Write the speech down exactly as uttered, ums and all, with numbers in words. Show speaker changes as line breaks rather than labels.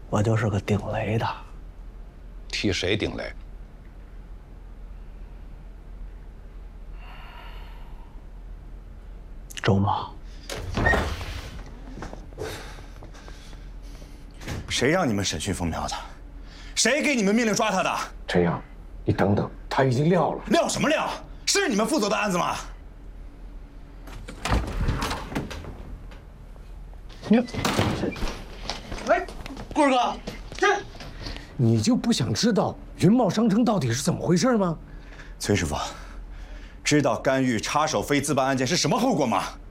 我就是个顶雷的。
替谁顶雷？
周茂。
谁让你们审讯风苗的？谁给你们命令抓他的？
陈阳，你等等，他已经撂了。
撂什么撂？是你们负责的案子吗？
你，喂，顾儿哥，这，
你就不想知道云茂商城到底是怎么回事吗？
崔师傅，知道干预插手非自办案件是什么后果吗？